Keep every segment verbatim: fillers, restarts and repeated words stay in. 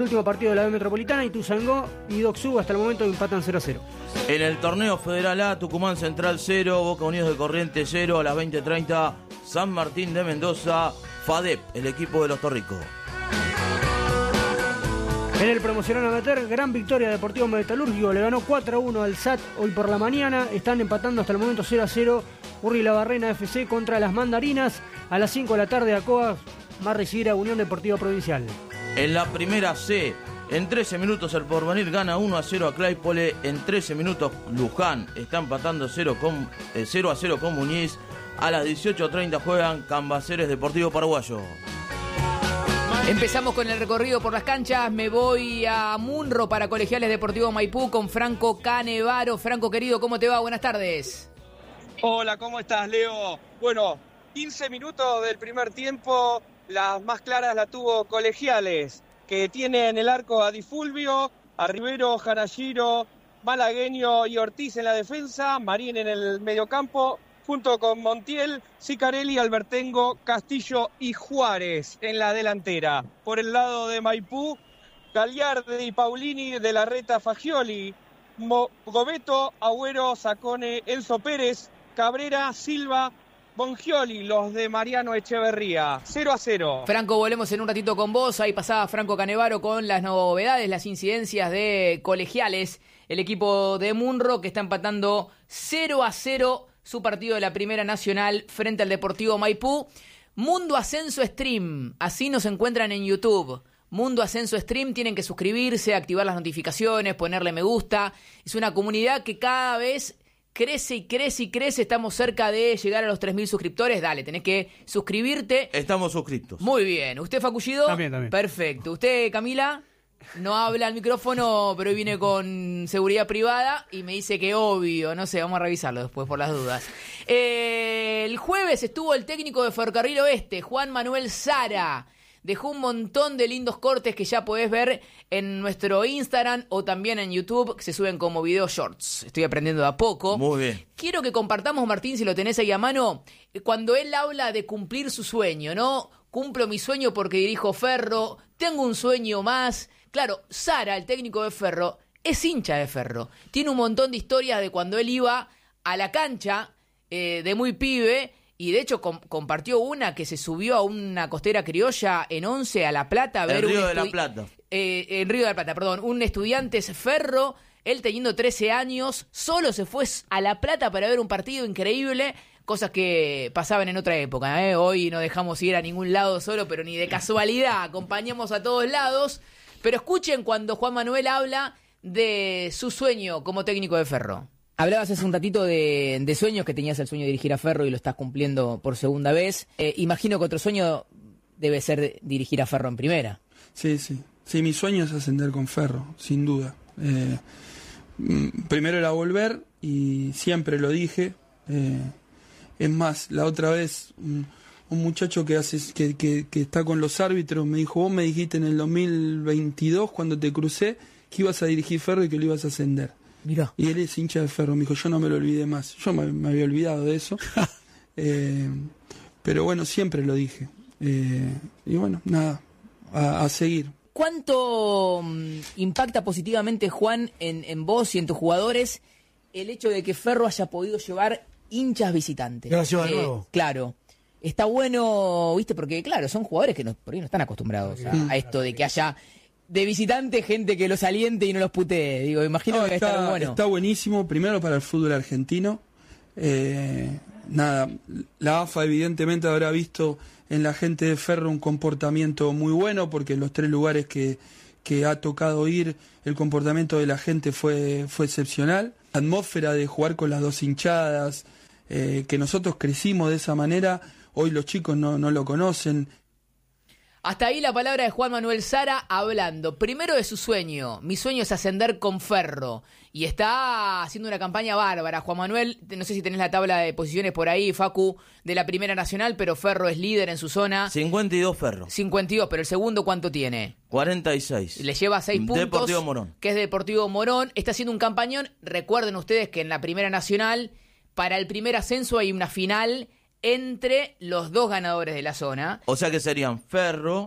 El último partido de la B Metropolitana, Ituzaingó y Doxú hasta el momento empatan cero a cero. En el torneo Federal A, Tucumán Central cero, Boca Unidos de Corrientes cero, a las veinte treinta, San Martín de Mendoza, FADEP, el equipo de los Torricos. En el promocional amateur, gran victoria de Deportivo Metalúrgico, le ganó cuatro a uno al S A T hoy por la mañana, están empatando hasta el momento cero a cero, Urri La Barrena F C contra las Mandarinas, a las cinco de la tarde Acoa, Marreciera, Unión Deportiva Provincial. En la primera C, en trece minutos el Porvenir gana uno a cero a Claypole. En trece minutos Luján está empatando cero a cero con Muñiz. A las dieciocho treinta juegan Cambaceres Deportivo Paraguayo. Empezamos con el recorrido por las canchas. Me voy a Munro para Colegiales Deportivo Maipú con Franco Canevaro. Franco querido, ¿cómo te va? Buenas tardes. Hola, ¿cómo estás, Leo? Bueno, quince minutos del primer tiempo. Las más claras la tuvo Colegiales, que tiene en el arco a Di Fulvio, a Rivero, Jarashiro, Malagueño y Ortiz en la defensa, Marín en el mediocampo, junto con Montiel, Sicarelli, Albertengo, Castillo y Juárez en la delantera. Por el lado de Maipú, Gagliardi, Paulini, De la Reta, Fagioli, Mo- Gobeto, Agüero, Sacone, Enzo Pérez, Cabrera, Silva, Bongioli, los de Mariano Echeverría, cero a cero. Franco, volvemos en un ratito con vos. Ahí pasaba Franco Canevaro con las novedades, las incidencias de Colegiales, el equipo de Munro que está empatando cero a cero su partido de la Primera Nacional frente al Deportivo Maipú. Mundo Ascenso Stream, así nos encuentran en YouTube. Mundo Ascenso Stream, tienen que suscribirse, activar las notificaciones, ponerle me gusta. Es una comunidad que cada vez crece y crece y crece. Estamos cerca de llegar a los tres mil suscriptores. Dale, tenés que suscribirte. Estamos suscriptos. Muy bien. ¿Usted, Facullido? También, también. Perfecto. ¿Usted, Camila? No habla al micrófono, pero hoy viene con seguridad privada y me dice que obvio. No sé, vamos a revisarlo después por las dudas. Eh, el jueves estuvo el técnico de Ferrocarril Oeste, Juan Manuel Sara. Dejó un montón de lindos cortes que ya podés ver en nuestro Instagram o también en YouTube, que se suben como video shorts. Estoy aprendiendo de a poco. Muy bien. Quiero que compartamos, Martín, si lo tenés ahí a mano, cuando él habla de cumplir su sueño, ¿no? Cumplo mi sueño porque dirijo Ferro, tengo un sueño más. Claro, Sara, el técnico de Ferro, es hincha de Ferro. Tiene un montón de historias de cuando él iba a la cancha eh, de muy pibe. Y de hecho com- compartió una que se subió a una costera criolla en Once a La Plata a ver El Río un de la estu- Plata. Eh, en Río de la Plata, perdón. Un estudiante Ferro, él teniendo trece años, solo se fue a La Plata para ver un partido increíble. Cosas que pasaban en otra época, ¿eh? Hoy no dejamos ir a ningún lado solo, pero ni de casualidad. Acompañamos a todos lados. Pero escuchen cuando Juan Manuel habla de su sueño como técnico de Ferro. Hablabas hace un ratito de, de sueños, que tenías el sueño de dirigir a Ferro y lo estás cumpliendo por segunda vez. Eh, imagino que otro sueño debe ser dirigir a Ferro en primera. Sí, sí. Sí, mi sueño es ascender con Ferro, sin duda. Eh, primero era volver y siempre lo dije. Eh, es más, la otra vez un, un muchacho que, hace, que, que, que está con los árbitros me dijo, vos me dijiste en el dos mil veintidós cuando te crucé que ibas a dirigir Ferro y que lo ibas a ascender. Mirá. Y él es hincha de Ferro, me dijo, yo no me lo olvidé más. Yo me, me había olvidado de eso. eh, pero bueno, siempre lo dije. Eh, y bueno, nada, a, a seguir. ¿Cuánto um, impacta positivamente, Juan, en, en vos y en tus jugadores el hecho de que Ferro haya podido llevar hinchas visitantes? Gracias de nuevo. Claro. Está bueno, ¿viste? Porque, claro, son jugadores que no, por ahí no están acostumbrados a, a esto de que haya de visitante gente que los aliente y no los putee. Digo, imagino No, que está, está bueno. está buenísimo, primero para el fútbol argentino. Eh, nada, la A F A evidentemente habrá visto en la gente de Ferro un comportamiento muy bueno, porque en los tres lugares que, que ha tocado ir, el comportamiento de la gente fue, fue excepcional. La atmósfera de jugar con las dos hinchadas, eh, que nosotros crecimos de esa manera, hoy los chicos no, no lo conocen. Hasta ahí la palabra de Juan Manuel Sara hablando primero de su sueño. Mi sueño es ascender con Ferro. Y está haciendo una campaña bárbara. Juan Manuel, no sé si tenés la tabla de posiciones por ahí, Facu, de la Primera Nacional, pero Ferro es líder en su zona. cincuenta y dos Ferro. cincuenta y dos, pero el segundo, ¿cuánto tiene? cuarenta y seis. Le lleva seis puntos. Deportivo Morón. Que es Deportivo Morón. Está haciendo un campañón. Recuerden ustedes que en la Primera Nacional, para el primer ascenso hay una final entre los dos ganadores de la zona. O sea que serían Ferro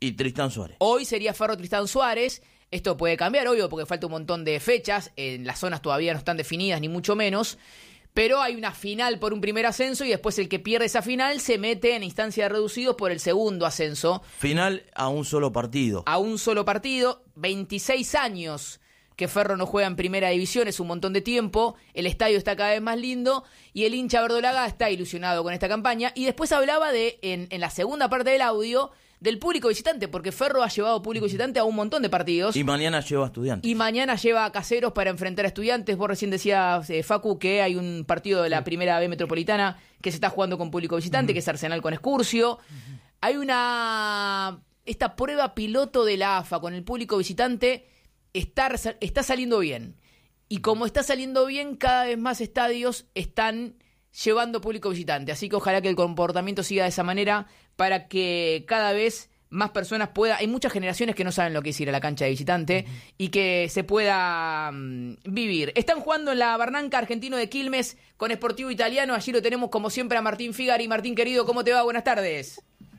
Y Tristán Suárez. Hoy sería Ferro Tristán Suárez. Esto puede cambiar, obvio, porque falta un montón de fechas. En las zonas todavía no están definidas, ni mucho menos. Pero hay una final por un primer ascenso y después el que pierde esa final se mete en instancia de reducidos por el segundo ascenso. Final a un solo partido. A un solo partido. veintiséis años que Ferro no juega en primera división, es un montón de tiempo. El estadio está cada vez más lindo y el hincha verdolaga está ilusionado con esta campaña. Y después hablaba de, en, en la segunda parte del audio, del público visitante, porque Ferro ha llevado público visitante a un montón de partidos. Y mañana lleva a Estudiantes. Y mañana lleva a Caseros para enfrentar a Estudiantes. Vos recién decías, eh, Facu, que hay un partido de la primera B metropolitana que se está jugando con público visitante, uh-huh. que es Arsenal con Excursio. Uh-huh. Hay una... Esta prueba piloto de la A F A con el público visitante está, está saliendo bien. Y como está saliendo bien, cada vez más estadios están llevando público visitante. Así que ojalá que el comportamiento siga de esa manera para que cada vez más personas puedan... Hay muchas generaciones que no saben lo que es ir a la cancha de visitante uh-huh. y que se pueda um, vivir. Están jugando en la Barranca Argentino de Quilmes con Sportivo Italiano. Allí lo tenemos como siempre a Martín Figari. Martín, querido, ¿cómo te va? Buenas tardes.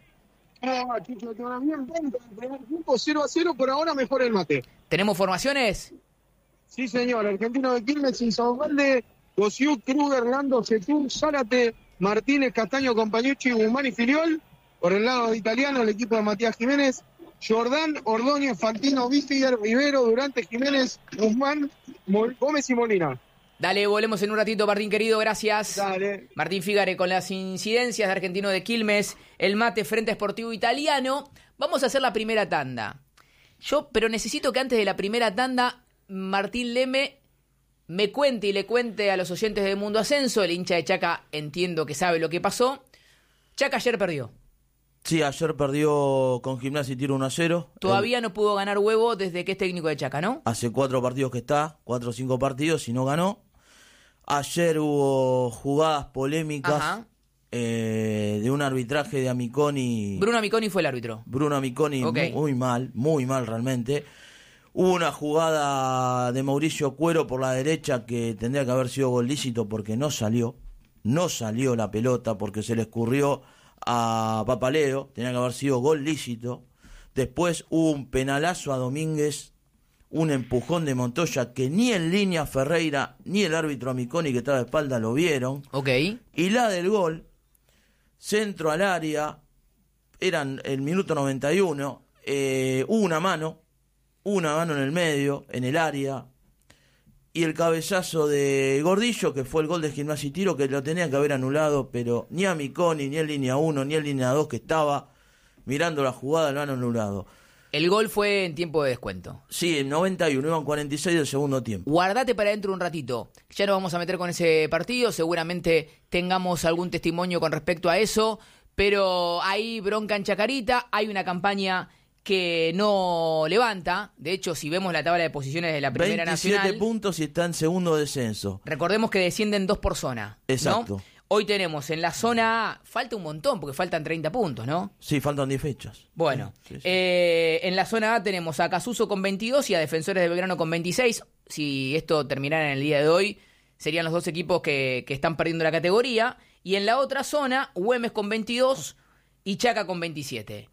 Ah, chico, te va bien, el primer tiempo cero a cero, por ahora mejor el mate. ¿Tenemos formaciones? Sí, señor. Argentino de Quilmes, Insaurralde, Gosiú, Kruger, Hernando, Setún, Zárate, Martínez, Castaño, Compañucci, Guzmán y Filiol. Por el lado de Italiano, el equipo de Matías Jiménez, Jordán, Ordóñez, Fantino, Bifiger, Rivero, Durante, Jiménez, Guzmán, Mol- Gómez y Molina. Dale, volvemos en un ratito, Martín querido, gracias. Dale. Martín Figare con las incidencias de Argentino de Quilmes, el mate frente a Sportivo Italiano. Vamos a hacer la primera tanda. Yo, pero necesito que antes de la primera tanda, Martín Leme me cuente y le cuente a los oyentes de Mundo Ascenso. El hincha de Chaca entiendo que sabe lo que pasó. Chaca ayer perdió. Sí, ayer perdió con Gimnasia y Tiro uno a cero. Todavía El... no pudo ganar Huevo desde que es técnico de Chaca, ¿no? Hace cuatro partidos que está, cuatro o cinco partidos y no ganó. Ayer hubo jugadas polémicas eh, de un arbitraje de Amiconi. Bruno Amiconi fue el árbitro. Bruno Amiconi okay. muy, muy mal, muy mal realmente. Hubo una jugada de Mauricio Cuero por la derecha que tendría que haber sido gol lícito porque no salió. No salió la pelota porque se le escurrió a Papaleo, tenía que haber sido gol lícito. Después hubo un penalazo a Domínguez, un empujón de Montoya que ni en línea Ferreira ni el árbitro Amiconi que estaba de espalda lo vieron. Okay. Y la del gol, centro al área, eran el minuto noventa y uno, eh, hubo una mano, una mano en el medio, en el área, y el cabezazo de Gordillo, que fue el gol de Gimnasia y Tiro, que lo tenía que haber anulado, pero ni a Miconi, ni en línea uno, ni en línea dos, que estaba mirando la jugada, lo han anulado. El gol fue en tiempo de descuento. Sí, en noventa y uno, iban cuarenta y seis del segundo tiempo. Guardate para dentro un ratito. Ya nos vamos a meter con ese partido, seguramente tengamos algún testimonio con respecto a eso, pero hay bronca en Chacarita, hay una campaña que no levanta. De hecho, si vemos la tabla de posiciones de la Primera Nacional, veintisiete puntos y está en segundo descenso. Recordemos que descienden dos por zona. Exacto. ¿no? Hoy tenemos en la zona A, falta un montón, porque faltan treinta puntos, ¿no? Sí, faltan diez fechas. Bueno, sí, sí. Eh, en la zona A tenemos a Casuso con veintidós y a Defensores de Belgrano con veintiséis. Si esto terminara en el día de hoy, serían los dos equipos que, que están perdiendo la categoría. Y en la otra zona, Güemes con veintidós y Chaca con veintisiete.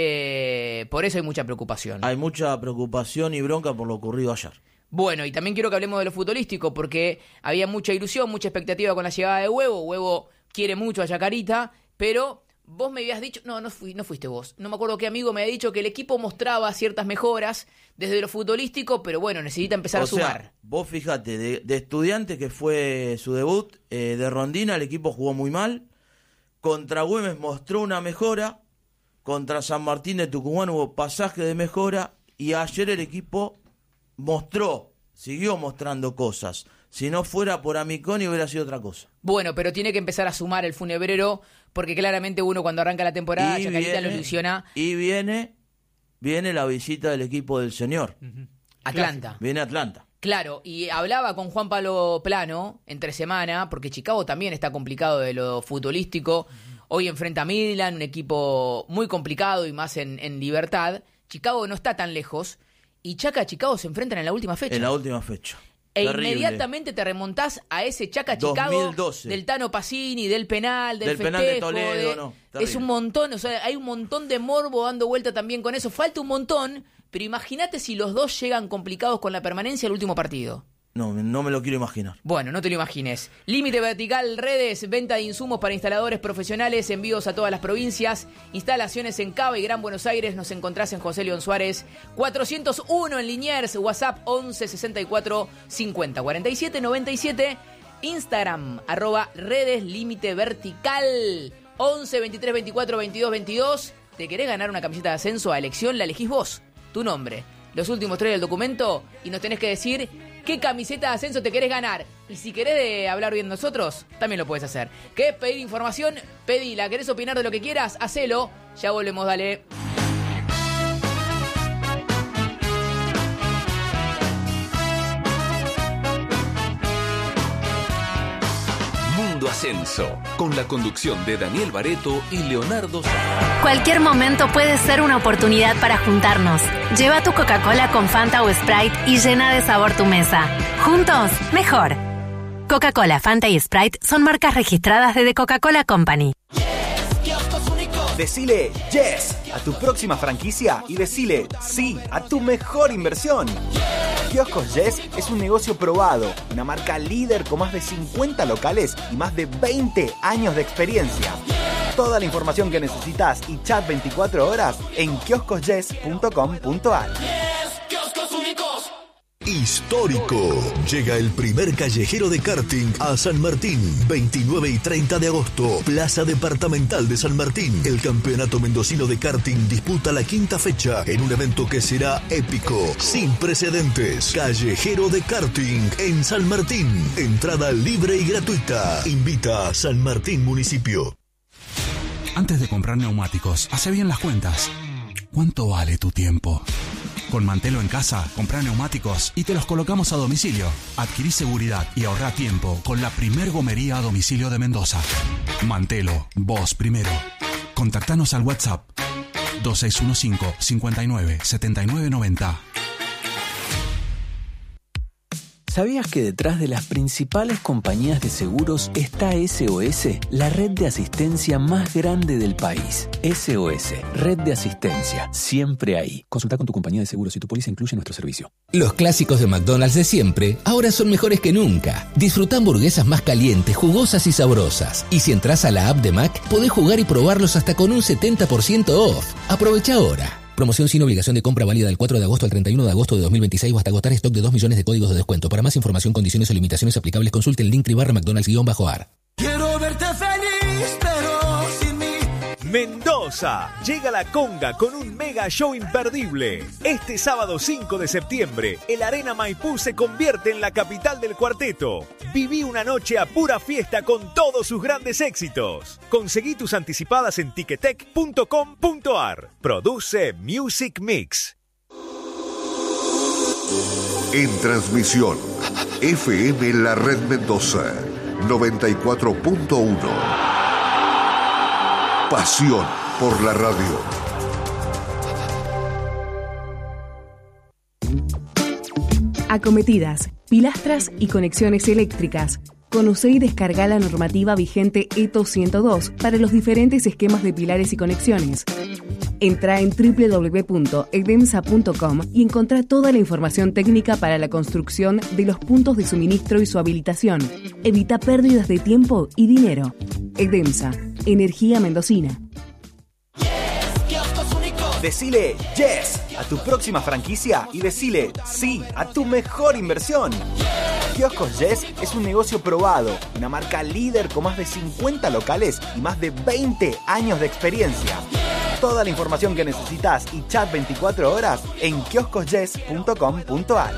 Eh, por eso hay mucha preocupación. Hay mucha preocupación y bronca por lo ocurrido ayer. Bueno, y también quiero que hablemos de lo futbolístico, porque había mucha ilusión, mucha expectativa con la llegada de Huevo. Huevo quiere mucho a Chacarita, pero vos me habías dicho, no, no, fui, no fuiste vos, no me acuerdo qué amigo me había dicho que el equipo mostraba ciertas mejoras desde lo futbolístico, pero bueno, necesita empezar o a sumar. Sea, vos fíjate, de, de Estudiantes, que fue su debut, eh, de Rondina el equipo jugó muy mal, contra Güemes mostró una mejora, contra San Martín de Tucumán hubo pasaje de mejora, y ayer el equipo mostró, siguió mostrando cosas. Si no fuera por Amiconi hubiera sido otra cosa. Bueno, pero tiene que empezar a sumar el funebrero, porque claramente uno cuando arranca la temporada, y Chacarita viene, lo ilusiona. Y viene, viene la visita del equipo del señor. Uh-huh. Atlanta. Viene Atlanta. Claro, y hablaba con Juan Pablo Plano entre semana, porque Chicago también está complicado de lo futbolístico. Uh-huh. Hoy enfrenta a Midland, un equipo muy complicado y más en, en Libertad. Chicago no está tan lejos. Y Chaca y Chicago se enfrentan en la última fecha. En la última fecha. E Terrible. Inmediatamente te remontás a ese Chaca Chicago dos mil doce. del Tano Pacini, del penal, del, Del festejo. penal de Toledo, de- no, es terrible. un montón, o sea, hay un montón de morbo dando vuelta también con eso. Falta un montón, pero imagínate si los dos llegan complicados con la permanencia al último partido. No, no me lo quiero imaginar. Bueno, no te lo imagines. Límite Vertical Redes, venta de insumos para instaladores profesionales, envíos a todas las provincias, instalaciones en Cava y Gran Buenos Aires. Nos encontrás en José León Suárez cuatrocientos uno en Liniers, WhatsApp once sesenta y cuatro cincuenta cuarenta y siete noventa y siete, Instagram arroba Redes Límite Vertical once veintitrés veinticuatro veintidós veintidós. ¿Te querés ganar una camiseta de ascenso a elección? La elegís vos, tu nombre, los últimos tres del documento y nos tenés que decir qué camiseta de ascenso te querés ganar. Y si querés de hablar bien nosotros, también lo puedes hacer. ¿Querés pedir información? Pedila. ¿Querés opinar de lo que quieras? Hacelo. Ya volvemos, dale. Mundo Ascenso, con la conducción de Daniel Bareto y Leonardo Sá. Cualquier momento puede ser una oportunidad para juntarnos. Lleva tu Coca-Cola con Fanta o Sprite y llena de sabor tu mesa. Juntos, mejor. Coca-Cola, Fanta y Sprite son marcas registradas de The Coca-Cola Company. Decile yes a tu próxima franquicia y decile sí a tu mejor inversión. Kioscos Yes es un negocio probado, una marca líder con más de cincuenta locales y más de veinte años de experiencia. Toda la información que necesitas y chat veinticuatro horas en kioscos yes punto com punto a r. Histórico. Llega el primer callejero de karting a San Martín. veintinueve y treinta de agosto. Plaza Departamental de San Martín. El campeonato mendocino de karting disputa la quinta fecha en un evento que será épico, sin precedentes. Callejero de karting en San Martín. Entrada libre y gratuita. Invita a San Martín Municipio. Antes de comprar neumáticos, hace bien las cuentas. ¿Cuánto vale tu tiempo? Con Mantelo en casa, comprá neumáticos y te los colocamos a domicilio. Adquirí seguridad y ahorrá tiempo con la primer gomería a domicilio de Mendoza. Mantelo, vos primero. Contactanos al WhatsApp dos seis uno cinco, cinco nueve, siete nueve nueve cero. ¿Sabías que detrás de las principales compañías de seguros está S O S, la red de asistencia más grande del país? S O S, red de asistencia, siempre ahí. Consulta con tu compañía de seguros si tu póliza incluye nuestro servicio. Los clásicos de McDonald's de siempre ahora son mejores que nunca. Disfruta hamburguesas más calientes, jugosas y sabrosas. Y si entras a la app de Mac, podés jugar y probarlos hasta con un setenta por ciento off. Aprovecha ahora. Promoción sin obligación de compra válida del cuatro de agosto al treinta y uno de agosto de dos mil veintiséis o hasta agotar stock de dos millones de códigos de descuento. Para más información, condiciones o limitaciones aplicables, consulte el link barra McDonald's-ar. Quiero verte feliz, pero sin mí. Mendoza. Llega la conga con un mega show imperdible. Este sábado cinco de septiembre, el Arena Maipú se convierte en la capital del cuarteto. Viví una noche a pura fiesta con todos sus grandes éxitos. Conseguí tus anticipadas en ticketek punto com punto a r. Produce Music Mix. En transmisión, F M La Red Mendoza, noventa y cuatro punto uno. Pasión por la radio. Acometidas, pilastras y conexiones eléctricas. Conoce y descarga la normativa vigente E T O ciento dos para los diferentes esquemas de pilares y conexiones. Entra en doble u doble u doble u punto edemsa punto com y encontrá toda la información técnica para la construcción de los puntos de suministro y su habilitación. Evita pérdidas de tiempo y dinero. Edemsa, energía mendocina. Decile yes a tu próxima franquicia y decile sí a tu mejor inversión. Kioscos Yes es un negocio probado, una marca líder con más de cincuenta locales y más de veinte años de experiencia. Toda la información que necesitas y chat veinticuatro horas en kioscos yes punto com punto a r.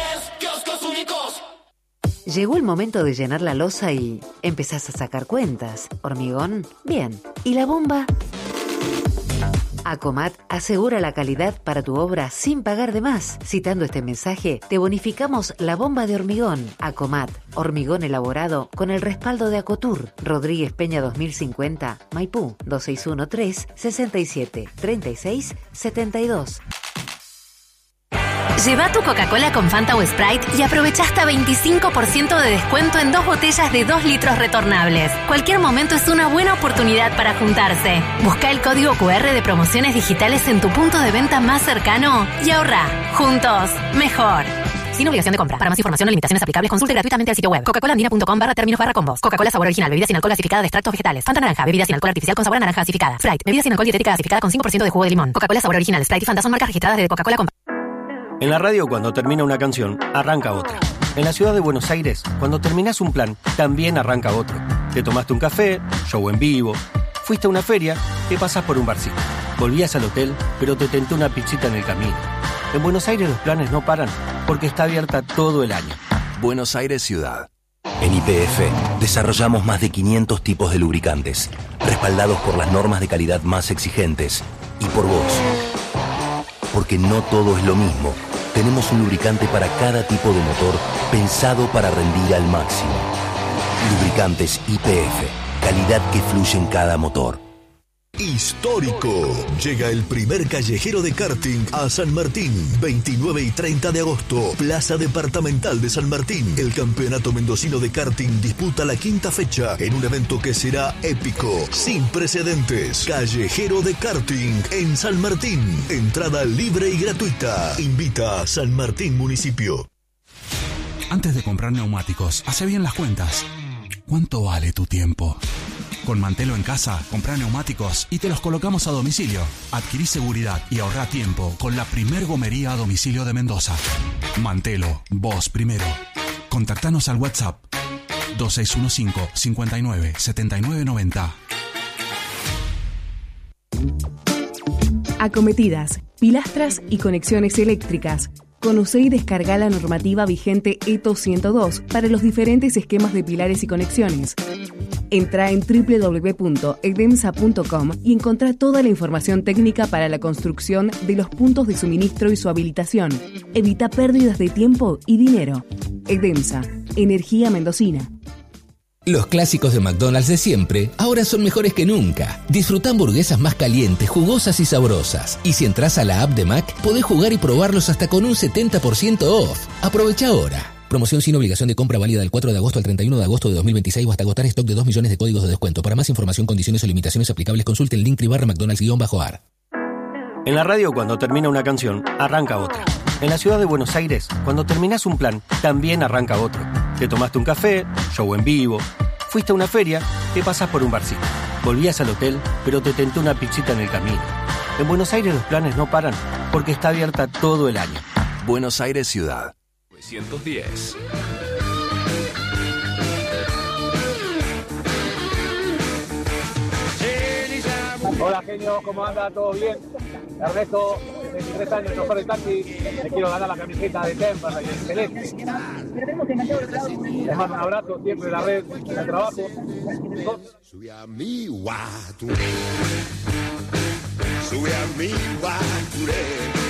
Llegó el momento de llenar la losa y empezás a sacar cuentas. ¿Hormigón? Bien. ¿Y la bomba? Acomat asegura la calidad para tu obra sin pagar de más. Citando este mensaje, te bonificamos la bomba de hormigón. Acomat, hormigón elaborado con el respaldo de Acotur. Rodríguez Peña dos mil cincuenta, Maipú, dos seis uno tres, seis siete, tres seis siete dos. Lleva tu Coca-Cola con Fanta o Sprite y aprovecha hasta veinticinco por ciento de descuento en dos botellas de dos litros retornables. Cualquier momento es una buena oportunidad para juntarse. Busca el código cu erre de promociones digitales en tu punto de venta más cercano y ahorra. Juntos, mejor. Sin obligación de compra. Para más información o limitaciones aplicables, consulte gratuitamente al sitio web coca cola andina punto com barra términos barra combos. Coca-Cola sabor original, bebida sin alcohol gasificada de extractos vegetales. Fanta naranja, bebida sin alcohol artificial con sabor a naranja gasificada. Sprite, bebida sin alcohol dietética gasificada con cinco por ciento de jugo de limón. Coca-Cola sabor original, Sprite y Fanta son marcas registradas de Coca-Cola Company. En la radio, cuando termina una canción, arranca otra. En la ciudad de Buenos Aires, cuando terminás un plan, también arranca otro. Te tomaste un café, show en vivo, fuiste a una feria, te pasás por un barcito. Volvías al hotel, pero te tentó una pizzita en el camino. En Buenos Aires los planes no paran, porque está abierta todo el año. Buenos Aires Ciudad. En Y P F desarrollamos más de quinientos tipos de lubricantes, respaldados por las normas de calidad más exigentes y por vos. Porque no todo es lo mismo. Tenemos un lubricante para cada tipo de motor pensado para rendir al máximo. Lubricantes Y P F. Calidad que fluye en cada motor. Histórico. Llega el primer callejero de karting a San Martín. veintinueve y treinta de agosto. Plaza Departamental de San Martín. El Campeonato Mendocino de Karting disputa la quinta fecha en un evento que será épico, sin precedentes. Callejero de karting en San Martín. Entrada libre y gratuita. Invita a San Martín Municipio. Antes de comprar neumáticos, hace bien las cuentas. ¿Cuánto vale tu tiempo? Con Mantelo en casa, comprá neumáticos y te los colocamos a domicilio. Adquirí seguridad y ahorrá tiempo con la primer gomería a domicilio de Mendoza. Mantelo, vos primero. Contactanos al WhatsApp dos seis uno cinco, cinco nueve, siete nueve nueve cero. Acometidas, pilastras y conexiones eléctricas. Conoce y descarga la normativa vigente E T O ciento dos para los diferentes esquemas de pilares y conexiones. Entra en doble u doble u doble u punto edemsa punto com y encontrá toda la información técnica para la construcción de los puntos de suministro y su habilitación. Evita pérdidas de tiempo y dinero. Edemsa, energía mendocina. Los clásicos de McDonald's de siempre ahora son mejores que nunca. Disfruta hamburguesas más calientes, jugosas y sabrosas. Y si entras a la app de Mac, podés jugar y probarlos hasta con un setenta por ciento off. Aprovecha ahora. Promoción sin obligación de compra válida del cuatro de agosto al treinta y uno de agosto de dos mil veintiséis o hasta agotar stock de dos millones de códigos de descuento. Para más información, condiciones o limitaciones aplicables, consulte el link barra McDonald's-ar. En la radio, cuando termina una canción, arranca otra. En la ciudad de Buenos Aires, cuando terminás un plan, también arranca otro. Te tomaste un café, show en vivo, fuiste a una feria, te pasás por un barcito. Volvías al hotel, pero te tentó una pizzita en el camino. En Buenos Aires los planes no paran, porque está abierta todo el año. Buenos Aires Ciudad. novecientos diez. Hola genio, ¿cómo anda? ¿Todo bien? Ernesto, de veintitrés años, chofer de taxi, me quiero ganar la camiseta de Temperley y el celeste. Les mando un abrazo, siempre en la red, en el trabajo. Sube a mi guaturé, sube a mi guaturé.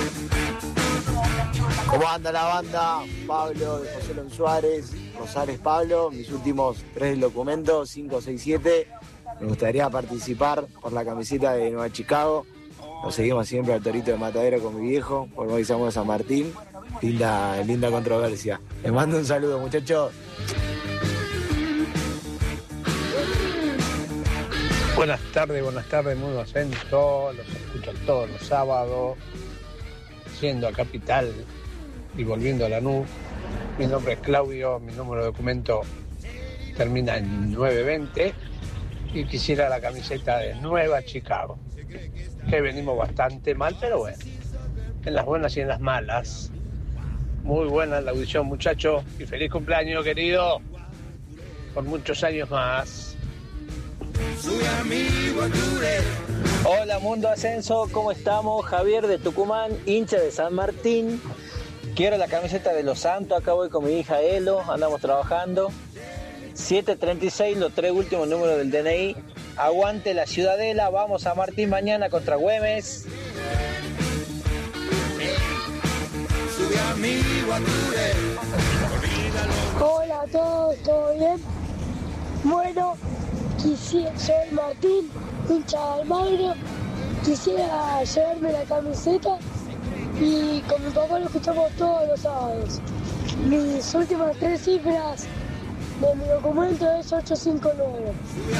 ¿Cómo anda la banda? Pablo de José Lon Suárez, Rosales Pablo, mis últimos tres documentos, cinco, seis, siete. Me gustaría participar por la camiseta de Nueva Chicago. Nos seguimos siempre al Torito de Matadero con mi viejo, por hoy somos San Martín. Linda, linda controversia. Les mando un saludo, muchachos. Buenas tardes, buenas tardes, Mundo Ascenso. Los escucho todos los sábados, yendo a Capital y volviendo a Lanús. Mi nombre es Claudio, mi número de documento termina en nueve veinte y quisiera la camiseta de Nueva Chicago, que venimos bastante mal, pero bueno, en las buenas y en las malas. Muy buena la audición, muchachos, y feliz cumpleaños, querido, por muchos años más. Hola Mundo Ascenso, ¿cómo estamos? Javier de Tucumán, hincha de San Martín. Quiero la camiseta de Los Santos, acá voy con mi hija Elo, andamos trabajando. siete treinta y seis, los tres últimos números del D N I. Aguante la Ciudadela, vamos a Martín mañana contra Güemes. Hola a todos, ¿todo bien? Bueno, quisiera, soy Martín, hincha de Almagro. Quisiera llevarme la camiseta y con mi papá lo escuchamos todos los sábados. Mis últimas tres cifras de mi documento es ocho cinco nueve.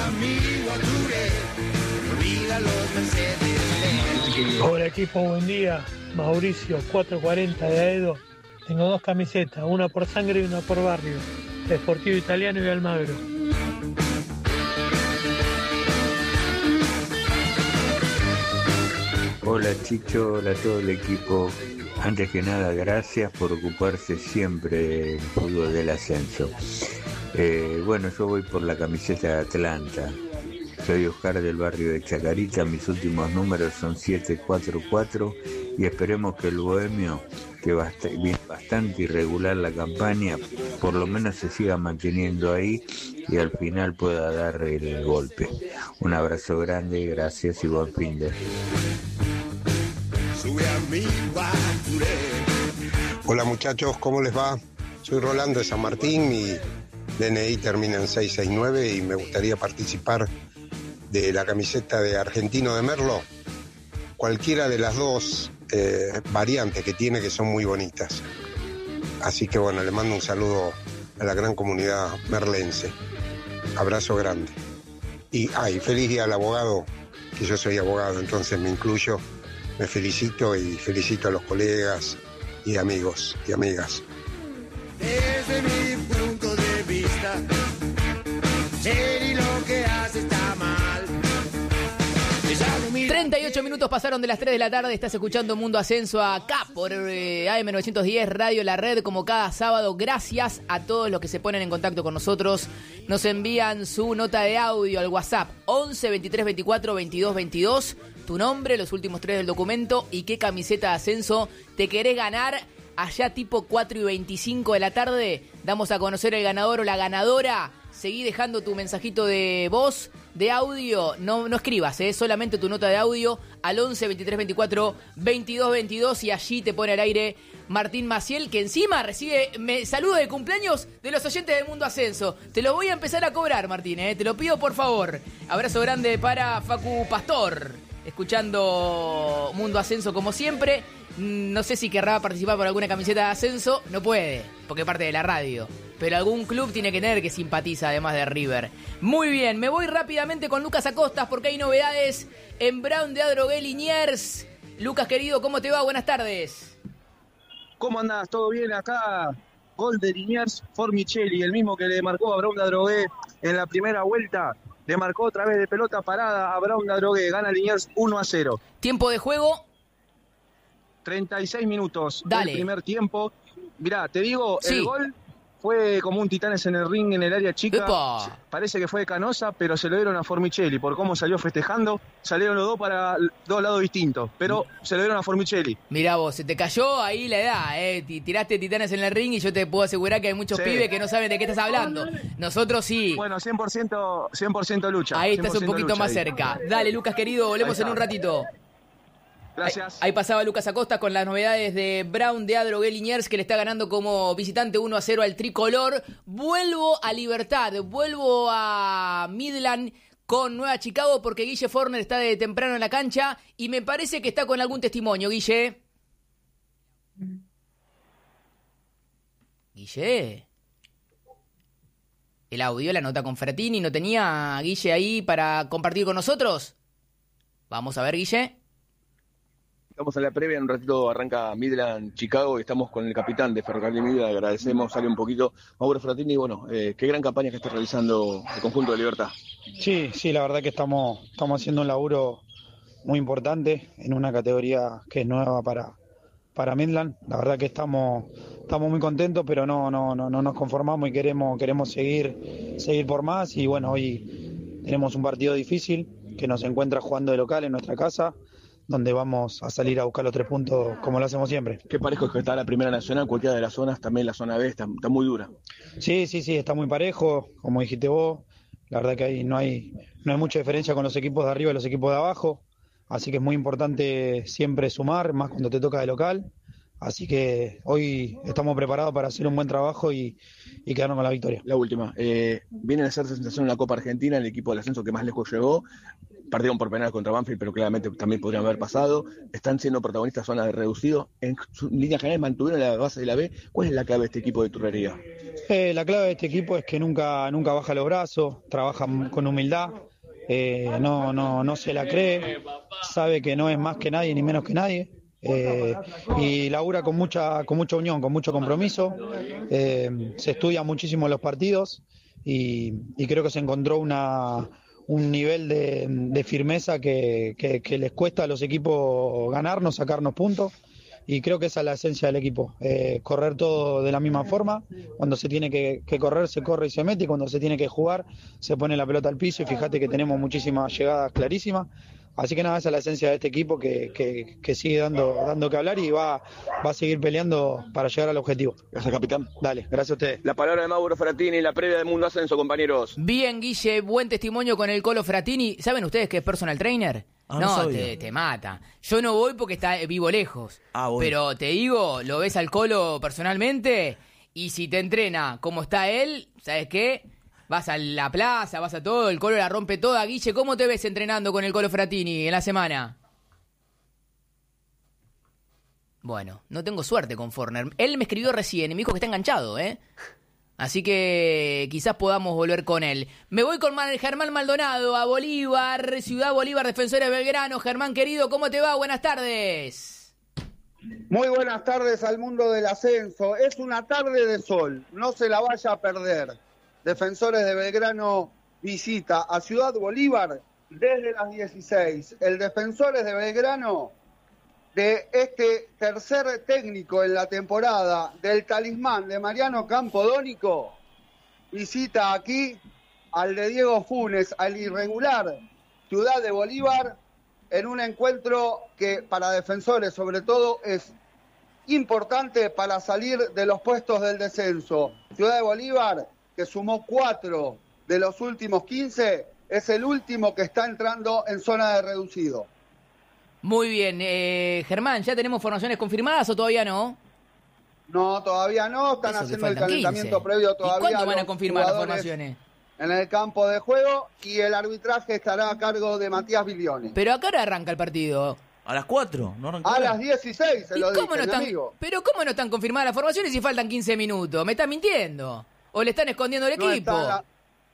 Hola equipo, buen día. Mauricio, cuatrocientos cuarenta de Aedo. Tengo dos camisetas, una por sangre y una por barrio. Deportivo Italiano y Almagro. Hola Chicho, hola a todo el equipo. Antes que nada, gracias por ocuparse siempre del fútbol del ascenso. Eh, bueno, yo voy por la camiseta de Atlanta. Soy Oscar del barrio de Chacarita, mis últimos números son siete cuatro cuatro y esperemos que el Bohemio, que va viene bastante irregular la campaña, por lo menos se siga manteniendo ahí y al final pueda dar el golpe. Un abrazo grande, gracias y buen fin de... Hola muchachos, ¿cómo les va? Soy Rolando de San Martín, mi D N I termina en seiscientos sesenta y nueve y me gustaría participar de la camiseta de Argentino de Merlo. Cualquiera de las dos eh, variantes que tiene, que son muy bonitas. Así que bueno, le mando un saludo a la gran comunidad merlense. Abrazo grande. Y ay, feliz día al abogado, que yo soy abogado, entonces me incluyo. Me felicito y felicito a los colegas y amigos y amigas. Desde mi punto de vista, ser y lo que hace está mal. treinta y ocho minutos pasaron de las tres de la tarde. Estás escuchando Mundo Ascenso acá por eh, A M novecientos diez Radio La Red, como cada sábado. Gracias a todos los que se ponen en contacto con nosotros. Nos envían su nota de audio al WhatsApp once veintitrés veinticuatro veintidós veintidós. Tu nombre, los últimos tres del documento y qué camiseta de ascenso te querés ganar. Allá tipo cuatro y veinticinco de la tarde damos a conocer el ganador o la ganadora. Seguí dejando tu mensajito de voz, de audio. No, no escribas, ¿eh? Solamente tu nota de audio al once veintitrés veinticuatro veintidós veintidós y allí te pone al aire Martín Maciel, que encima recibe me, saludo de cumpleaños de los oyentes del Mundo Ascenso. Te lo voy a empezar a cobrar, Martín, ¿eh? Te lo pido por favor. Abrazo grande para Facu Pastor, escuchando Mundo Ascenso como siempre. No sé si querrá participar por alguna camiseta de ascenso. No puede, porque es parte de la radio. Pero algún club tiene que tener que simpatiza, además de River. Muy bien, me voy rápidamente con Lucas Acostas, porque hay novedades en Brown de Adrogué Liniers. Lucas, querido, ¿cómo te va? Buenas tardes. ¿Cómo andás? ¿Todo bien? Acá, gol de Liniers, Formicelli, el mismo que le marcó a Brown de Adrogué en la primera vuelta. Le marcó otra vez de pelota parada a Brown de Adrogué. Gana Liniers uno a cero. Tiempo de juego. treinta y seis minutos Dale. del primer tiempo. Mirá, te digo, Sí. el gol fue como un Titanes en el ring en el área chica. ¡Epa! Parece que fue de Canosa, pero se lo dieron a Formicelli por cómo salió festejando. Salieron los dos para dos lados distintos, pero se lo dieron a Formicelli. Mirá vos, se te cayó ahí la edad, ¿eh? T- Tiraste Titanes en el ring y yo te puedo asegurar que hay muchos Sí. pibes que no saben de qué estás hablando. Nosotros sí. Bueno, cien por ciento, cien por ciento lucha. Ahí estás un cien por ciento poquito lucha más ahí. cerca. Dale, Lucas, querido, volvemos Ahí en está. un ratito. Gracias. Ahí, ahí pasaba Lucas Acosta con las novedades de Brown de Adrogué Liniers, que le está ganando como visitante uno a cero al tricolor. Vuelvo a Libertad, vuelvo a Midland con Nueva Chicago, porque Guille Forner está de temprano en la cancha y me parece que está con algún testimonio. Guille. Guille. El audio, la nota con Fratini, ¿no tenía a Guille ahí para compartir con nosotros? Vamos a ver, Guille. Estamos en la previa, en un ratito arranca Midland, Chicago, y estamos con el capitán de Ferrocarril Midland, agradecemos, sale un poquito. Mauro Fratini, bueno, eh, qué gran campaña que está realizando el conjunto de Libertad. Sí, sí, la verdad que estamos, estamos haciendo un laburo muy importante en una categoría que es nueva para, para Midland. La verdad que estamos, estamos muy contentos, pero no, no, no, no nos conformamos y queremos, queremos seguir, seguir por más. Y bueno, hoy tenemos un partido difícil que nos encuentra jugando de local en nuestra casa, donde vamos a salir a buscar los tres puntos como lo hacemos siempre. Qué parejo es que está la Primera Nacional, cualquiera de las zonas, también la zona B está, está muy dura. Sí, sí, sí, está muy parejo, como dijiste vos. La verdad que ahí no hay, no hay mucha diferencia con los equipos de arriba y los equipos de abajo. Así que es muy importante siempre sumar, más cuando te toca de local. Así que hoy estamos preparados para hacer un buen trabajo y, y quedarnos con la victoria. La última, eh, viene a hacer sensación en la Copa Argentina, el equipo del ascenso que más lejos llegó. perdieron por penales contra Banfield, pero claramente también podrían haber pasado. Están siendo protagonistas zona de reducido. En su línea general mantuvieron la base de la B. ¿Cuál es la clave de este equipo de Turrería? Eh, la clave de este equipo es que nunca, nunca baja los brazos, trabaja con humildad, eh, no, no, no se la cree, sabe que no es más que nadie ni menos que nadie. Eh, y labura con mucha con mucha unión, con mucho compromiso, eh, se estudia muchísimo los partidos y, y creo que se encontró una, un nivel de, de firmeza que, que, que les cuesta a los equipos ganarnos, sacarnos puntos, y creo que esa es la esencia del equipo, eh, correr todo de la misma forma. Cuando se tiene que, que correr se corre y se mete, y cuando se tiene que jugar se pone la pelota al piso, y fíjate que tenemos muchísimas llegadas clarísimas. Así que nada, esa es la esencia de este equipo que, que, que sigue dando, dando que hablar y va, va a seguir peleando para llegar al objetivo. Gracias, capitán. Dale, gracias a ustedes. La palabra de Mauro Fratini, la previa del Mundo Ascenso, compañeros. Bien, Guille, buen testimonio con el Colo Fratini. ¿Saben ustedes que es personal trainer? Ah, no no te, te mata. Yo no voy porque está vivo lejos. Ah, bueno. Pero te digo, lo ves al Colo personalmente y si te entrena como está él, ¿sabes qué? Vas a la plaza, vas a todo, el Colo la rompe toda. Guille, ¿cómo te ves entrenando con el Colo Fratini en la semana? Bueno, no tengo suerte con Forner. Él me escribió recién y me dijo que está enganchado, ¿eh? Así que quizás podamos volver con él. Me voy con Germán Maldonado a Bolívar, Ciudad Bolívar, Defensores Belgrano. Germán, querido, ¿cómo te va? Buenas tardes. Muy buenas tardes al mundo del ascenso. Es una tarde de sol, no se la vaya a perder. Defensores de Belgrano visita a Ciudad Bolívar desde las dieciséis. El Defensores de Belgrano, de este tercer técnico en la temporada del talismán de Mariano Campodónico, visita aquí al de Diego Funes, al irregular Ciudad de Bolívar, en un encuentro que para Defensores sobre todo es importante para salir de los puestos del descenso. Ciudad de Bolívar, que sumó cuatro de los últimos quince, es el último que está entrando en zona de reducido. Muy bien, eh, Germán, ¿ya tenemos formaciones confirmadas o todavía no? No, todavía no, están Eso haciendo el faltan calentamiento quince. previo todavía. ¿Y cuándo van a los confirmar las jugadores formaciones? En el campo de juego, y el arbitraje estará a cargo de Matías Bilioni. ¿Pero a qué hora arranca el partido? A las cuatro, ¿no arrancó? A las dieciséis, se ¿Y lo cómo dije, no mi están, amigo. ¿Pero cómo no están confirmadas las formaciones si faltan quince minutos? ¿Me están mintiendo? ¿O le están escondiendo el No equipo? está la-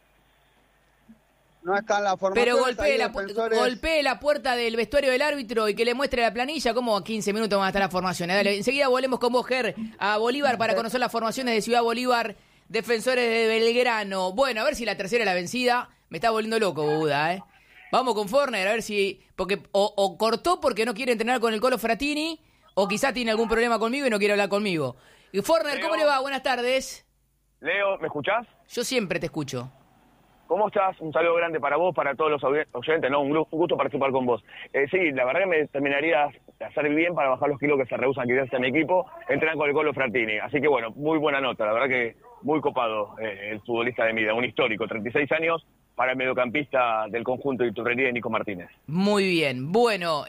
No están las formaciones. Pero golpee ahí la, pu- Defensores- golpee la puerta del vestuario del árbitro y que le muestre la planilla. ¿Cómo a quince minutos van a estar las formaciones? Dale, enseguida volvemos con vos, Ger, a Bolívar para conocer las formaciones de Ciudad Bolívar, Defensores de Belgrano. Bueno, a ver si la tercera es la vencida. Me está volviendo loco, Buda, ¿eh? Vamos con Forner, a ver si... porque o, o cortó porque no quiere entrenar con el Colo Fratini, o quizá tiene algún problema conmigo y no quiere hablar conmigo. Y Forner, ¿cómo le va? Buenas tardes. Leo, ¿me escuchás? Yo siempre te escucho. ¿Cómo estás? Un saludo grande para vos, para todos los audi- oyentes, ¿no? Un gru- un gusto participar con vos. Eh, sí, la verdad que me terminaría de hacer bien para bajar los kilos que se rehusan quizás en mi equipo, entrenan con el Colo Fratini. Así que bueno, muy buena nota, la verdad que muy copado eh, el futbolista de Mida, un histórico, treinta y seis años, para el mediocampista del conjunto de Iturrería de Nico Martínez. Muy bien. Bueno,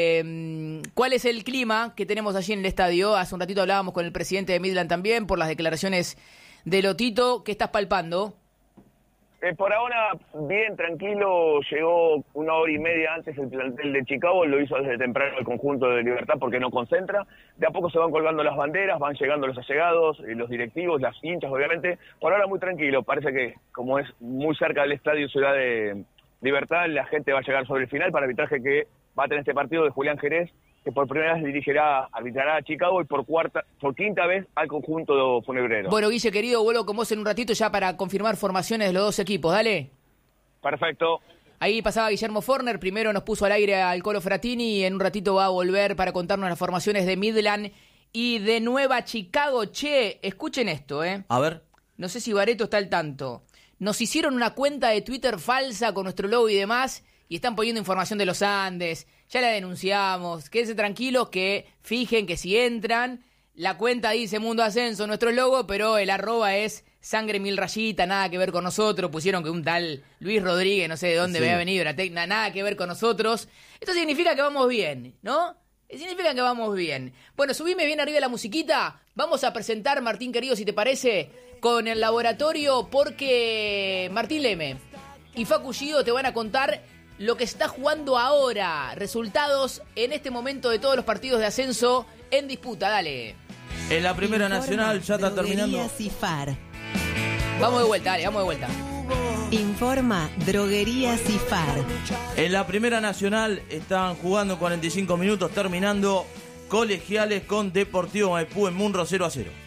eh, ¿cuál es el clima que tenemos allí en el estadio? Hace un ratito hablábamos con el presidente de Midland también por las declaraciones de Lotito. ¿Qué estás palpando? Eh, por ahora, bien, tranquilo, llegó una hora y media antes el plantel de Chicago, lo hizo desde temprano el conjunto de Libertad porque no concentra. De a poco se van colgando las banderas, van llegando los allegados, eh, los directivos, las hinchas, obviamente. Por ahora muy tranquilo, parece que como es muy cerca del estadio Ciudad de Libertad, la gente va a llegar sobre el final para arbitraje que va a tener este partido de Julián Jerez, que por primera vez dirigirá, arbitrará a Chicago y por cuarta, por quinta vez al conjunto funebrero. Bueno, Guille, querido, vuelvo con vos en un ratito ya para confirmar formaciones de los dos equipos. Dale. Perfecto. Ahí pasaba Guillermo Forner, primero nos puso al aire al Colo Fratini y en un ratito va a volver para contarnos las formaciones de Midland y de Nueva Chicago. Che, escuchen esto, ¿eh? A ver. No sé si Bareto está al tanto. Nos hicieron una cuenta de Twitter falsa con nuestro logo y demás y están poniendo información de los Andes. Ya la denunciamos. Quédense tranquilos que fijen que si entran, la cuenta dice Mundo Ascenso, nuestro logo, pero el arroba es sangre mil rayita, nada que ver con nosotros. Pusieron que un tal Luis Rodríguez, no sé de dónde Sí. había venido, la tecna, nada que ver con nosotros. Esto significa que vamos bien, ¿no? Significa que vamos bien. Bueno, subime bien arriba la musiquita. Vamos a presentar, Martín querido, si te parece, con el laboratorio, porque Martín Leme y Facu Gido te van a contar lo que se está jugando ahora. Resultados en este momento de todos los partidos de ascenso en disputa. Dale. En la Primera Informa Nacional ya está terminando. Droguería Cifar. Vamos de vuelta, dale, vamos de vuelta. Informa Droguería Cifar. En la Primera Nacional están jugando cuarenta y cinco minutos, terminando Colegiales con Deportivo Maipú en Munro cero a cero.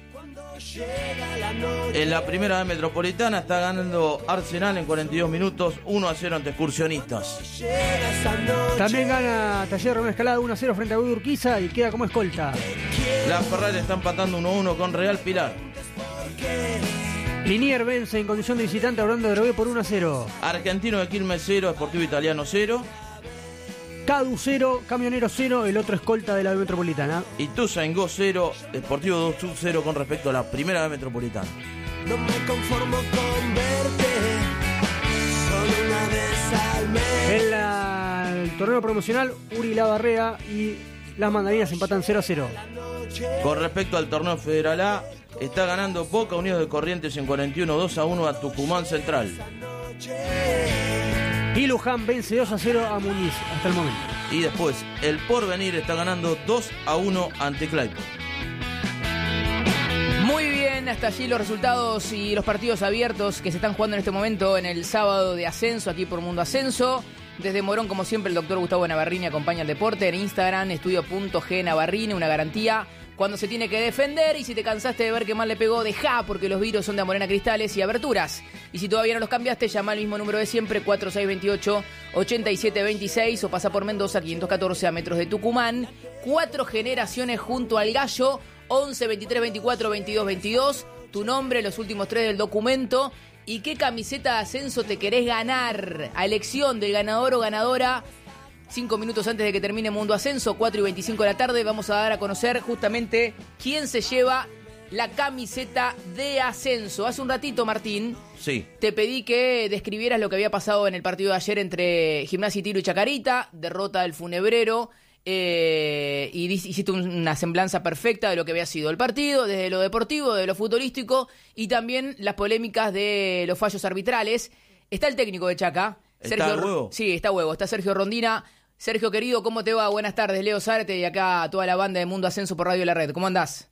En la Primera Metropolitana está ganando Arsenal en cuarenta y dos minutos, uno a cero ante Excursionistas. También gana Taller Ramón Escalada uno a cero frente a Urquiza y queda como escolta. La Ferrari está empatando uno a uno con Real Pilar. Linier vence en condición de visitante a Orlando Drogué por uno a cero. Argentino de Quilmes cero, Sportivo Italiano cero. Cadu cero, Camionero cero, el otro escolta de la B Metropolitana. Ituzaingó cero, Deportivo dos cero con respecto a la Primera B Metropolitana. No me conformo con verte solo una vez al mes. En la, el torneo promocional, Uri Lavarrea y las Mandarinas empatan cero a cero. Con respecto al torneo Federal A, está ganando Boca Unidos de Corrientes en cuarenta y uno, dos a uno a Tucumán Central. Y Luján vence dos a cero a Muñiz hasta el momento. Y después, el Porvenir está ganando dos a uno ante Claypole. Muy bien, hasta allí los resultados y los partidos abiertos que se están jugando en este momento en el sábado de ascenso aquí por Mundo Ascenso. Desde Morón, como siempre, el doctor Gustavo Navarrini acompaña al deporte. En Instagram, estudio.gnavarrini, una garantía cuando se tiene que defender. Y si te cansaste de ver que mal le pegó, dejá, porque los virus son de Amorena Cristales y Aberturas. Y si todavía no los cambiaste, llama al mismo número de siempre, cuatro seis dos ocho, ocho siete dos seis, o pasa por Mendoza, quinientos catorce a metros de Tucumán. Cuatro generaciones junto al Gallo, once, veintitrés, veinticuatro, veintidós, veintidós. Tu nombre, los últimos tres del documento. ¿Y qué camiseta de ascenso te querés ganar? A elección del ganador o ganadora. Cinco minutos antes de que termine Mundo Ascenso, cuatro y veinticinco de la tarde, vamos a dar a conocer justamente quién se lleva la camiseta de ascenso. Hace un ratito, Martín, sí, te pedí que describieras lo que había pasado en el partido de ayer entre Gimnasia y Tiro y Chacarita, derrota del Funebrero, eh, y hiciste una semblanza perfecta de lo que había sido el partido, desde lo deportivo, de lo futbolístico, y también las polémicas de los fallos arbitrales. Está el técnico de Chaca. ¿Está Sergio, huevo? Sí, está huevo, está Sergio Rondina. Sergio, querido, ¿cómo te va? Buenas tardes, Leo Zárate y acá toda la banda de Mundo Ascenso por Radio La Red. ¿Cómo andás?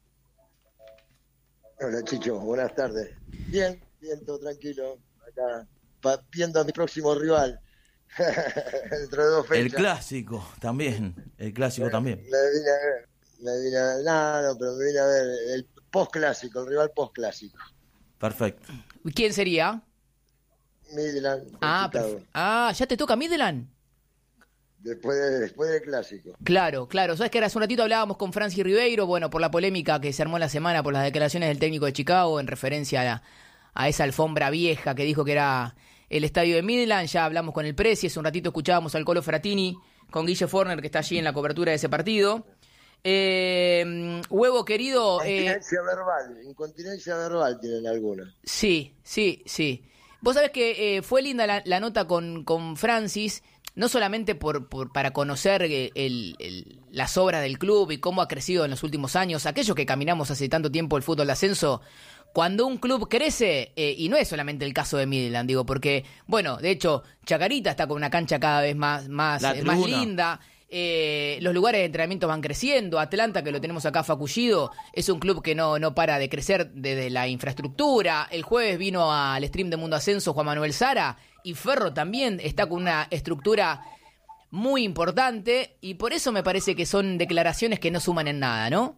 Hola, Chicho, buenas tardes. Bien, bien, todo tranquilo. Acá, pa- viendo a mi próximo rival. Dentro de dos fechas. El clásico también, el clásico me, también. Me vine a ver, me vine a ver, no, no, pero me vine a ver el post-clásico, el rival post-clásico. Perfecto. ¿Quién sería? Midland. Ah, perf- ah, ya te toca Midland. Después, de, después del clásico. Claro, claro. Sabes que hace un ratito hablábamos con Francis Ribeiro, bueno, por la polémica que se armó en la semana por las declaraciones del técnico de Chicago en referencia a, la, a esa alfombra vieja que dijo que era el estadio de Midland. Ya hablamos con el Presi, hace un ratito escuchábamos al Colo Fratini con Guille Forner, que está allí en la cobertura de ese partido. Eh, huevo querido... Incontinencia eh, verbal, incontinencia verbal tienen algunos. Sí, sí, sí. Vos sabés que eh, fue linda la, la nota con, con Francis, no solamente por, por para conocer el, el, las obras del club y cómo ha crecido en los últimos años. Aquellos que caminamos hace tanto tiempo el fútbol de ascenso, cuando un club crece, eh, y no es solamente el caso de Midland, digo, porque, bueno, de hecho, Chacarita está con una cancha cada vez más, más, eh, más linda. Eh, los lugares de entrenamiento van creciendo. Atlanta, que lo tenemos acá, Facullido, es un club que no, no para de crecer desde la infraestructura. El jueves vino al stream de Mundo Ascenso Juan Manuel Sara, y Ferro también está con una estructura muy importante, y por eso me parece que son declaraciones que no suman en nada, ¿no?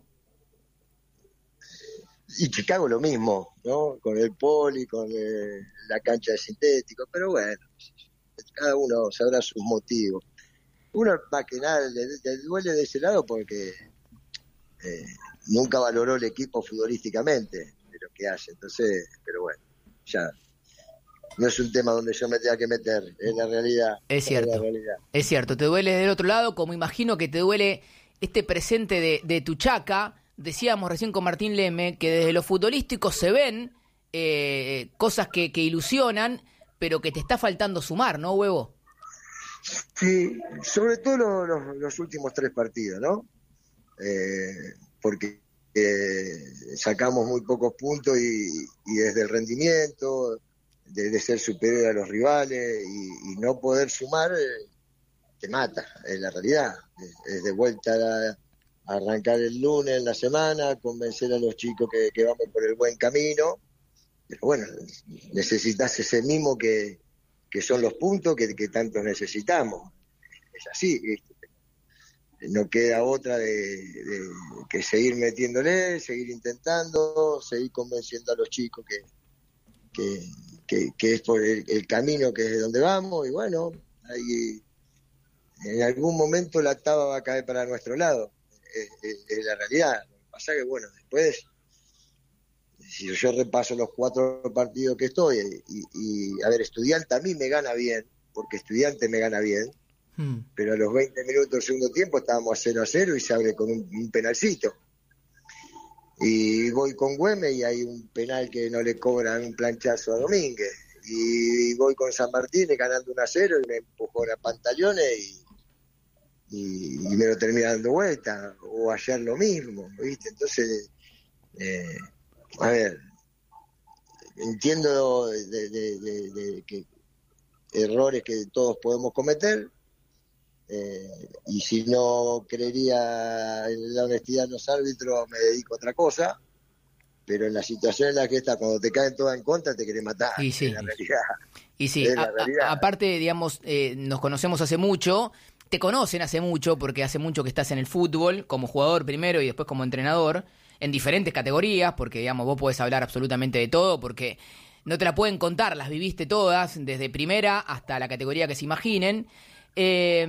Y Chicago lo mismo, ¿no? Con el poli, con eh, la cancha de sintético, pero bueno, cada uno sabrá sus motivos. Uno más que nada le, le duele de ese lado porque eh, nunca valoró el equipo futbolísticamente de lo que hace, entonces, pero bueno, ya no es un tema donde yo me tenga que meter, es la realidad. Es cierto, es la realidad. Es cierto, te duele del otro lado, como imagino que te duele este presente de, de tu Chaca. Decíamos recién con Martín Leme que desde lo futbolístico se ven eh, cosas que, que ilusionan, pero que te está faltando sumar, ¿no, huevo? Sí, sobre todo los, los, los últimos tres partidos, ¿no? Eh, porque eh, sacamos muy pocos puntos y, y desde el rendimiento, de, de ser superior a los rivales y, y no poder sumar, eh, te mata, es la realidad. Es, es de vuelta a, a arrancar el lunes en la semana, convencer a los chicos que, que vamos por el buen camino. Pero bueno, necesitas ese mimo que, que son los puntos que, que tanto necesitamos. Es así, ¿viste? No queda otra de, de que seguir metiéndole, seguir intentando, seguir convenciendo a los chicos que, que, que, que es por el, el camino que es de donde vamos. Y bueno, ahí, en algún momento la taba va a caer para nuestro lado, es, es, es la realidad. Lo que pasa es que bueno, después, si yo repaso los cuatro partidos que estoy, y, y a ver, Estudiante a mí me gana bien, porque Estudiante me gana bien, hmm. pero a los veinte minutos del segundo tiempo estábamos a cero a cero y se abre con un, un penalcito. Y voy con Güemes y hay un penal que no le cobran un planchazo a Domínguez. Y voy con San Martín ganando uno a cero y me empujó a pantalones y, y, y me lo termina dando vuelta. O ayer lo mismo, ¿viste? Entonces, eh, a ver, entiendo de, de, de, de, de que errores que todos podemos cometer, eh, y si no creería en la honestidad de los árbitros me dedico a otra cosa, pero en la situación en la que está, cuando te caen todas en contra te querés matar, y sí, es la realidad. Y sí, es la a, realidad. A, aparte, digamos, eh, nos conocemos hace mucho, te conocen hace mucho, porque hace mucho que estás en el fútbol, como jugador primero y después como entrenador, en diferentes categorías, porque digamos vos podés hablar absolutamente de todo, porque no te la pueden contar, las viviste todas, desde primera hasta la categoría que se imaginen. Eh,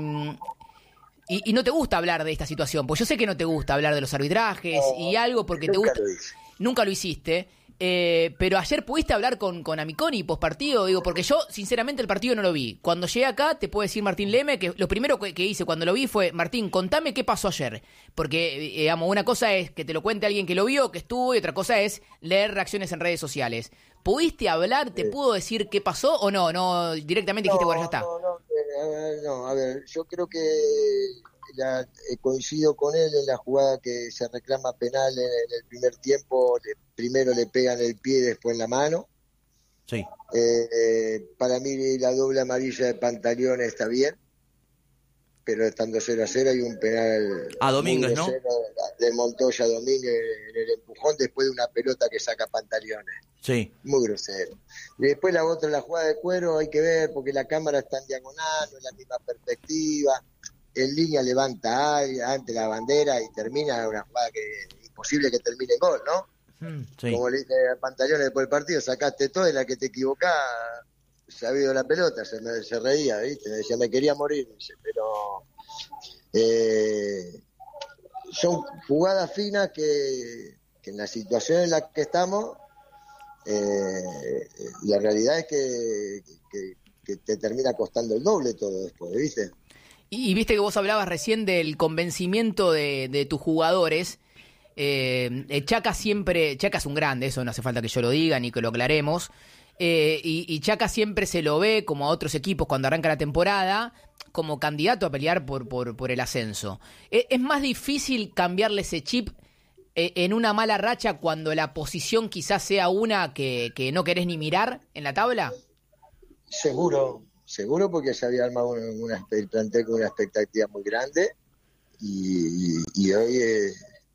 y, y no te gusta hablar de esta situación, pues yo sé que no te gusta hablar de los arbitrajes no, y algo porque te gusta. Lo nunca lo hiciste. Eh, pero ayer pudiste hablar con, con Amiconi post partido, digo, porque yo sinceramente el partido no lo vi. Cuando llegué acá, te puedo decir Martín Leme, que lo primero que, que hice cuando lo vi fue, Martín, contame qué pasó ayer. Porque, eh, digamos, una cosa es que te lo cuente alguien que lo vio, que estuvo, y otra cosa es leer reacciones en redes sociales. ¿Pudiste hablar? ¿Te sí. pudo decir qué pasó o no? No, directamente dijiste, no, bueno, ya está. No, no, eh, no, a ver, yo creo que la, eh, coincido con él en la jugada que se reclama penal en, en el primer tiempo. Le, primero le pegan el pie, después en la mano. Sí. Eh, eh, para mí la doble amarilla de Pantaleón está bien, pero estando cero a cero hay un penal a Domínguez, ¿no? De Montoya a Domínguez en el empujón después de una pelota que saca Pantaleones. Sí. Muy grosero. Y después la otra, la jugada de Cuero, hay que ver porque la cámara está en diagonal, no es la misma perspectiva. En línea levanta ante la bandera y termina una jugada que es imposible que termine en gol, ¿no? Sí. Como le dije a Pantaleones después del partido, sacaste todo, en la que te equivocás, se ha habido la pelota, se, me, se reía, ¿viste? Me decía, me quería morir, dice, pero eh, son jugadas finas que, que en la situación en la que estamos, eh, la realidad es que, que, que te termina costando el doble todo después, ¿viste? Y, y viste que vos hablabas recién del convencimiento de, de tus jugadores. Eh, Chaca siempre, Chaca es un grande, eso no hace falta que yo lo diga ni que lo aclaremos, eh, y, y Chaca siempre se lo ve, como a otros equipos cuando arranca la temporada, como candidato a pelear por, por, por el ascenso. ¿Es, es más difícil cambiarle ese chip eh, en una mala racha cuando la posición quizás sea una que, que no querés ni mirar en la tabla? Seguro, seguro porque se había armado una, una, el plantel con una expectativa muy grande y, y, y hoy... Eh,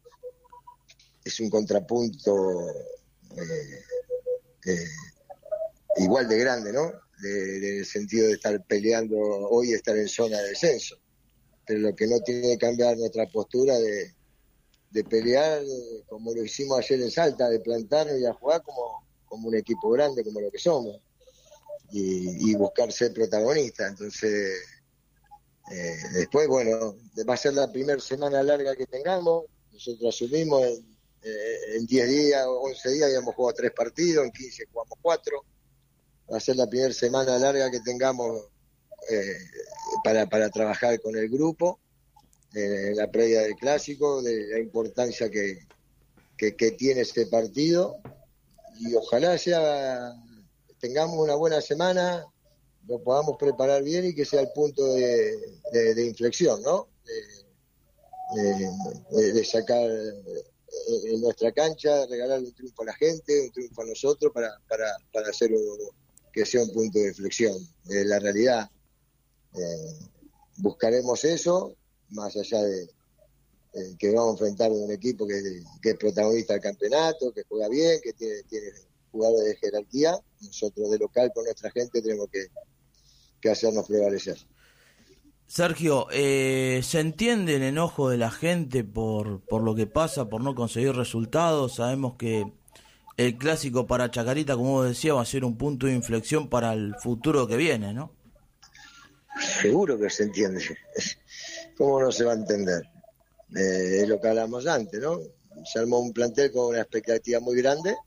es un contrapunto eh, eh, igual de grande, ¿no? De, de, en el sentido de estar peleando hoy, estar en zona de descenso. Pero lo que no tiene que cambiar nuestra postura de, de pelear, como lo hicimos ayer en Salta, de plantarnos y a jugar como, como un equipo grande, como lo que somos, y, y buscar ser protagonista. Entonces, eh, después, bueno, va a ser la primera semana larga que tengamos. Nosotros asumimos en en diez días o once días habíamos jugado tres partidos, en quince jugamos cuatro. Va a ser la primera semana larga que tengamos eh, para, para trabajar con el grupo eh, en la previa del clásico, de la importancia que, que, que tiene este partido, y ojalá sea tengamos una buena semana, lo podamos preparar bien y que sea el punto de, de, de inflexión, ¿no? De, de, de sacar en nuestra cancha, regalarle un triunfo a la gente, un triunfo a nosotros para, para, para hacer un, que sea un punto de inflexión. Eh, la realidad, eh, buscaremos eso, más allá de eh, que vamos a enfrentar a un equipo que, que es protagonista del campeonato, que juega bien, que tiene, tiene jugadores de jerarquía. Nosotros de local con nuestra gente tenemos que, que hacernos prevalecer. Sergio, eh, ¿se entiende el enojo de la gente por, por lo que pasa, por no conseguir resultados? Sabemos que el clásico para Chacarita, como vos decías, va a ser un punto de inflexión para el futuro que viene, ¿no? Seguro que se entiende. ¿Cómo no se va a entender? Eh, es lo que hablamos antes, ¿no? Se armó un plantel con una expectativa muy grande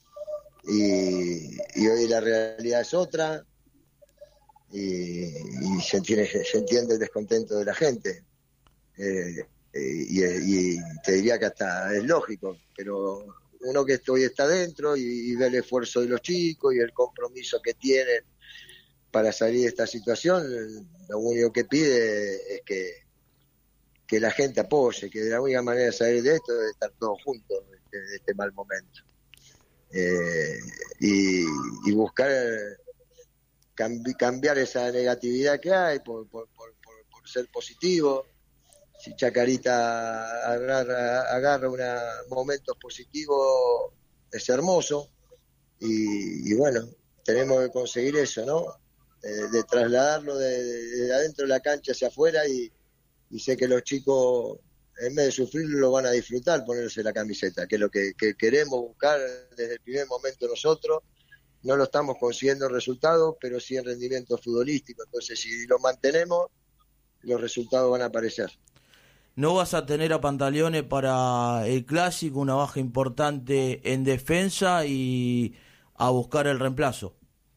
y, y hoy la realidad es otra. Y, y se, entiende, se entiende el descontento de la gente eh, y, y te diría que hasta es lógico, pero uno que hoy está dentro y, y ve el esfuerzo de los chicos y el compromiso que tienen para salir de esta situación, lo único que pide es que, que la gente apoye, que de la única manera de salir de esto es estar todos juntos de, de este mal momento eh, y, y buscar cambiar esa negatividad que hay por, por, por, por, por ser positivo. Si Chacarita agarra, agarra una, momentos positivos, es hermoso. Y, y bueno, tenemos que conseguir eso, ¿no? Eh, de trasladarlo de, de, de adentro de la cancha hacia afuera y, y sé que los chicos, en vez de sufrir, lo van a disfrutar ponerse la camiseta, que es lo que, que queremos buscar desde el primer momento nosotros. No lo estamos consiguiendo resultados, pero sí en rendimiento futbolístico. Entonces, si lo mantenemos, los resultados van a aparecer. ¿No vas a tener a Pantaleone para el clásico, una baja importante en defensa y a buscar el reemplazo?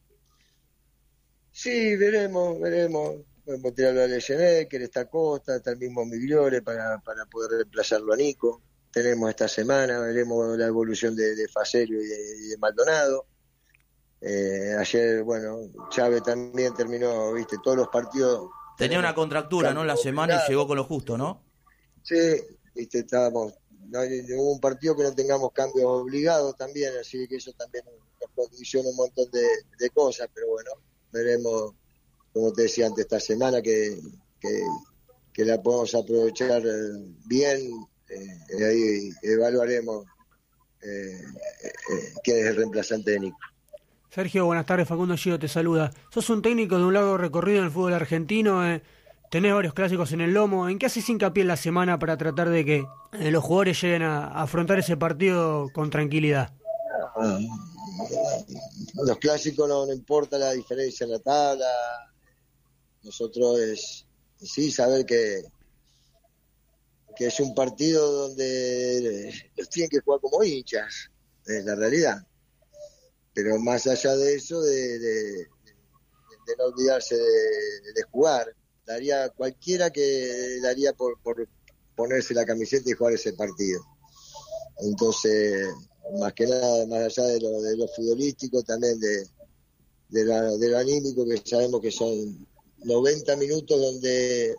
Sí, veremos, veremos. Podemos tirarlo a Leyenecker, está Costa, está el mismo Migliore para, para poder reemplazarlo a Nico. Tenemos esta semana, veremos la evolución de, de Facerio y de, y de Maldonado. Eh, ayer, bueno, Chávez también terminó, viste, todos los partidos. Tenía una contractura, ¿no? La semana y llegó con lo justo, ¿no? Sí, viste, estábamos. No, hubo un partido que no tengamos cambios obligados también, así que eso también nos condiciona un montón de, de cosas, pero bueno, veremos, como te decía antes, esta semana que, que, que la podemos aprovechar bien, eh, y ahí evaluaremos eh, eh, quién es el reemplazante de Nico. Sergio, buenas tardes, Facundo Gio te saluda. Sos un técnico de un largo recorrido en el fútbol argentino, eh, tenés varios clásicos en el lomo. ¿En qué haces hincapié en la semana para tratar de que eh, los jugadores lleguen a, a afrontar ese partido con tranquilidad? Ah, los clásicos no, no importa la diferencia en la tabla. Nosotros es sí saber que, que es un partido donde los tienen que jugar como hinchas, es la realidad. Pero más allá de eso, de, de, de, de no olvidarse de, de jugar, daría cualquiera que daría por, por ponerse la camiseta y jugar ese partido. Entonces, más que nada, más allá de lo, de lo futbolístico, también de, de, la, de lo anímico, que sabemos que son noventa minutos donde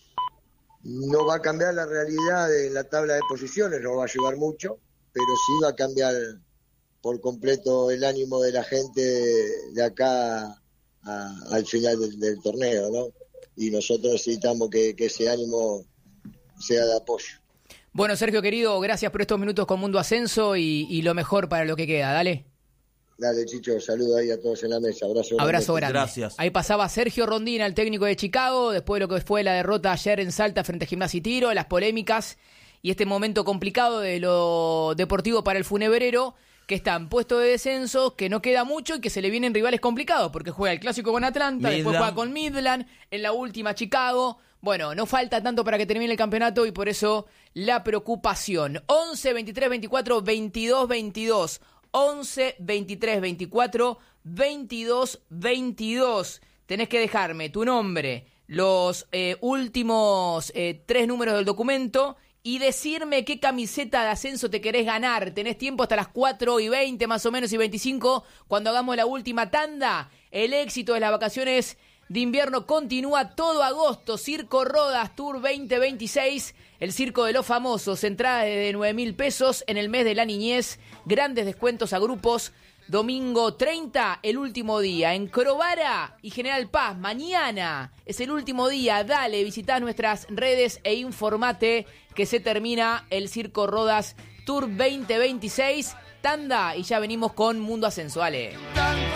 no va a cambiar la realidad de la tabla de posiciones, no va a ayudar mucho, pero sí va a cambiar por completo el ánimo de la gente de acá a, al final del, del torneo, ¿no? Y nosotros necesitamos que, que ese ánimo sea de apoyo. Bueno, Sergio, querido, gracias por estos minutos con Mundo Ascenso y, y lo mejor para lo que queda, dale. Dale, Chicho, saludo ahí a todos en la mesa, abrazo grande. Abrazo grande. Gracias. Ahí pasaba Sergio Rondina, el técnico de Chicago, después de lo que fue la derrota ayer en Salta frente a Gimnasia y Tiro, las polémicas y este momento complicado de lo deportivo para el Funebrero, que está en puesto de descenso, que no queda mucho y que se le vienen rivales complicados, porque juega el clásico con Atlanta, Midland. Después juega con Midland, en la última Chicago. Bueno, no falta tanto para que termine el campeonato y por eso la preocupación. once, veintitrés, veinticuatro, veintidós, veintidós. once, veintitrés, veinticuatro, veintidós, veintidós. Tenés que dejarme tu nombre, los eh, últimos eh, tres números del documento y decirme qué camiseta de ascenso te querés ganar. Tenés tiempo hasta las cuatro y veinte más o menos y veinticinco cuando hagamos la última tanda. El éxito de las vacaciones de invierno continúa todo agosto. Circo Rodas Tour veinte veintiséis, el circo de los famosos. Entradas de nueve mil pesos en el mes de la niñez. Grandes descuentos a grupos. Domingo treinta, el último día. En Crovara y General Paz, mañana es el último día. Dale, visitá nuestras redes e informate que se termina el Circo Rodas Tour veinte veintiséis. Tanda y ya venimos con Mundo Ascenso. Ale.